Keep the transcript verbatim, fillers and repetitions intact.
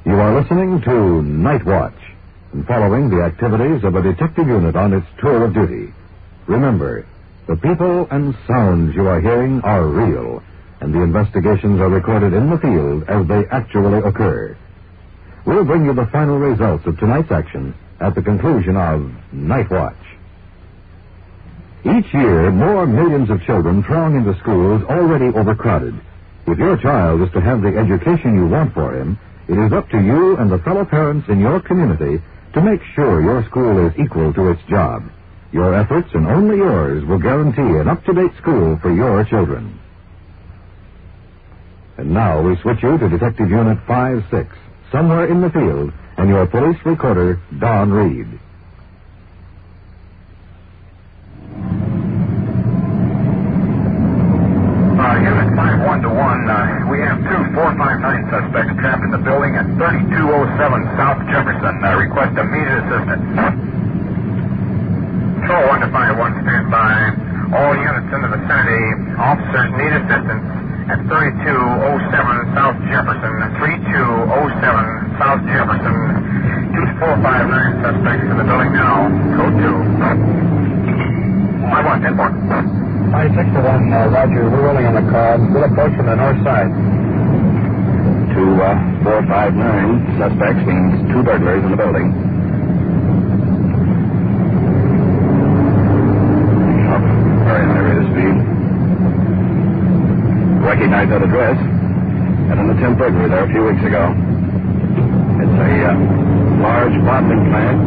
You are listening to Night Watch and following the activities of a detective unit on its tour of duty. Remember, the people and sounds you are hearing are real, and the investigations are recorded in the field as they actually occur. We'll bring you the final results of tonight's action at the conclusion of Night Watch. Each year, more millions of children throng into schools already overcrowded. If your child is to have the education you want for him, it is up to you and the fellow parents in your community to make sure your school is equal to its job. Your efforts, and only yours, will guarantee an up-to-date school for your children. And now we switch you to Detective Unit five six, somewhere in the field, and your police recorder, Don Reed. Uh, Unit five one to one, uh, we have two four five nine suspects trapped in the building at thirty-two oh seven South Jefferson. Uh, request immediate assistance. Control one to five one, stand by. All units in the vicinity. Officers need assistance at thirty-two oh seven South Jefferson. thirty-two oh seven South Jefferson. Two four five nine suspects in the building now. Code two. five one, ten four. five six to one, uh, Roger. We're rolling on the car. We'll approach from the north side. Two, uh, four, five, nine suspects means two burglars in the building. Up, very high rate of speed. Recognize that address. Had an attempt burglary there a few weeks ago. It's a uh, large bottling plant.